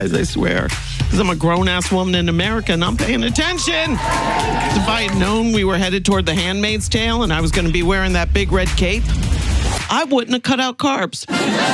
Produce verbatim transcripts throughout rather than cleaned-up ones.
I swear, because I'm a grown-ass woman in America and I'm paying attention. If I had known we were headed toward The Handmaid's Tale and I was going to be wearing that big red cape, I wouldn't have cut out carbs.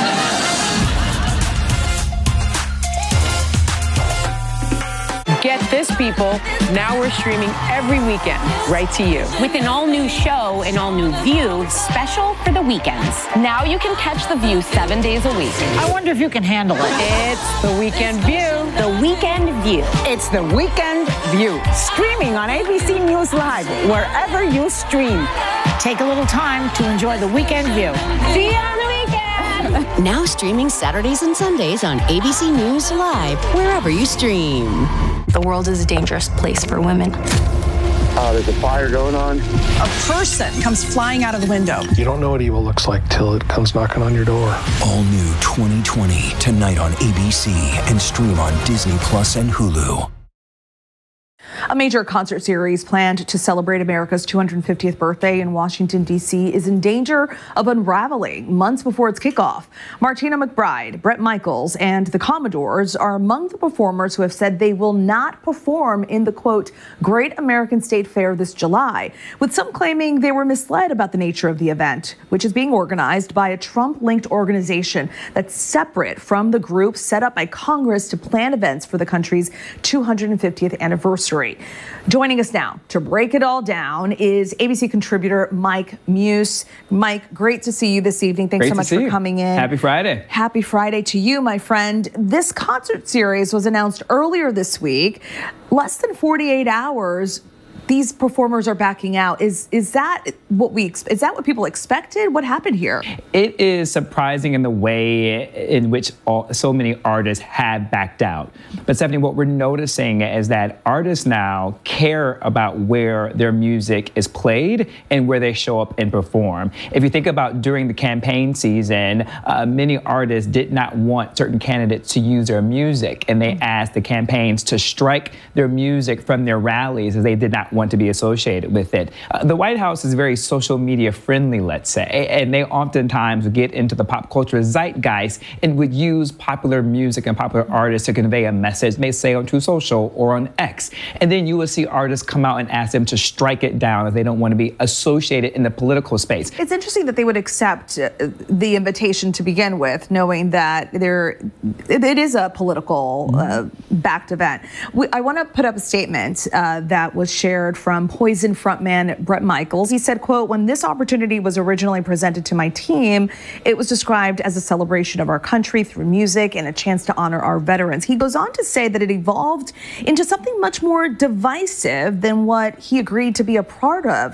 Get this, people. Now we're streaming every weekend right to you. With an all-new show, an all-new View, special for the weekends. Now you can catch The View seven days a week. I wonder if you can handle it. It's The Weekend View. The Weekend View. It's The Weekend View. Streaming on A B C News Live, wherever you stream. Take a little time to enjoy The Weekend View. See you on the weekend. Now streaming Saturdays and Sundays on A B C News Live, wherever you stream. The world is a dangerous place for women. Uh, there's a fire going on. A person comes flying out of the window. You don't know what evil looks like till it comes knocking on your door. All new twenty twenty, tonight on A B C and stream on Disney Plus and Hulu. A major concert series planned to celebrate America's two hundred fiftieth birthday in Washington, D C is in danger of unraveling months before its kickoff. Martina McBride, Bret Michaels, and the Commodores are among the performers who have said they will not perform in the, quote, Great American State Fair this July, with some claiming they were misled about the nature of the event, which is being organized by a Trump-linked organization that's separate from the group set up by Congress to plan events for the country's two hundred fiftieth anniversary. Joining us now to break it all down is A B C contributor Mike Muse. Mike, great to see you this evening. Thanks great so much for you. coming in. Happy Friday. Happy Friday to you, my friend. This concert series was announced earlier this week. Less than forty-eight hours, these performers are backing out. Is is that what we is that what people expected? What happened here? It is surprising in the way in which all, so many artists have backed out. But Stephanie, what we're noticing is that artists now care about where their music is played and where they show up and perform. If you think about during the campaign season, uh, many artists did not want certain candidates to use their music, and they asked the campaigns to strike their music from their rallies as they did not want to be associated with it. Uh, the White House is very social media friendly, let's say, and they oftentimes get into the pop culture zeitgeist and would use popular music and popular artists to convey a message, may say on True Social or on X. And then you will see artists come out and ask them to strike it down if they don't want to be associated in the political space. It's interesting that they would accept uh, the invitation to begin with, knowing that there it, it is a political uh, backed event. We, I want to put up a statement uh, that was shared from Poison frontman Bret Michaels. He said, quote, when this opportunity was originally presented to my team, it was described as a celebration of our country through music and a chance to honor our veterans. He goes on to say that it evolved into something much more divisive than what he agreed to be a part of.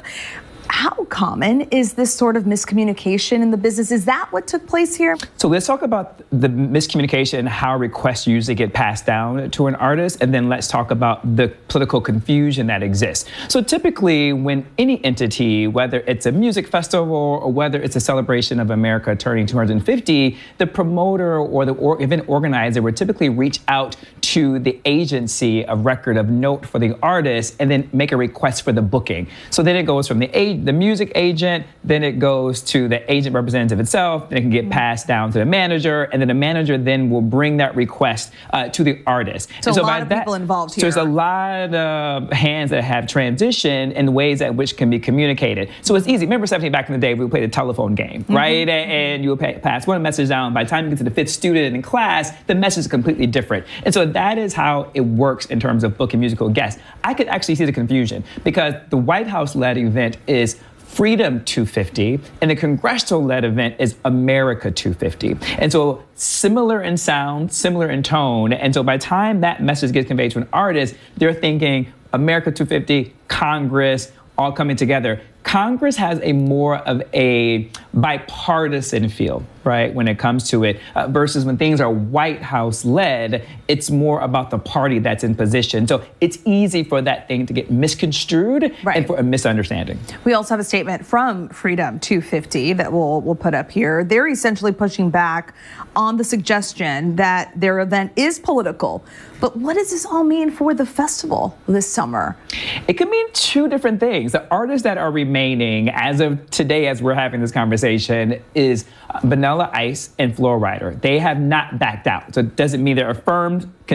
How common is this sort of miscommunication in the business? Is that what took place here? So let's talk about the miscommunication and how requests usually get passed down to an artist, and then let's talk about the political confusion that exists. So typically when any entity, whether it's a music festival or whether it's a celebration of America turning two hundred fifty, the promoter or the or event organizer would typically reach out to the agency of record of note for the artist and then make a request for the booking. So then it goes from the agent the music agent, then it goes to the agent representative itself, then it can get passed down to the manager, and then the manager then will bring that request uh, to the artist. So, and so a lot of that, people involved here. So there's a lot of hands that have transitioned in ways at which can be communicated. So it's easy. Remember, Stephanie, back in the day, we would play the telephone game, mm-hmm. right? And you would pay, pass one message down. By the time you get to the fifth student in class, the message is completely different. And so that is how it works in terms of booking musical guests. I could actually see the confusion because the White House-led event is Freedom two fifty, and the congressional-led event is America two fifty. And so similar in sound, similar in tone, and so by the time that message gets conveyed to an artist, they're thinking America two fifty, Congress, all coming together. Congress has a more of a bipartisan feel, right, when it comes to it, uh, versus when things are White House led, it's more about the party that's in position. So it's easy for that thing to get misconstrued right. and for a misunderstanding. We also have a statement from Freedom two fifty that we'll, we'll put up here. They're essentially pushing back on the suggestion that their event is political. But what does this all mean for the festival this summer? It could mean two different things. The artists that are remaining as of today, as we're having this conversation, is Vanilla Ice, and Flo Rida. They have not backed out. So it doesn't mean they're affirmed